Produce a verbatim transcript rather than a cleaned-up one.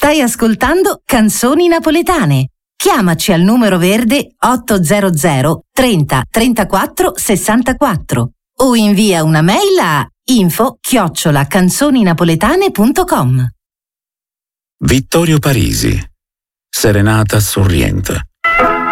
Stai ascoltando Canzoni Napoletane. Chiamaci al numero verde ottocento trenta trentaquattro sessantaquattro o invia una mail a info chiocciola canzoninapoletane punto com. Vittorio Parisi. Serenata Sorriente.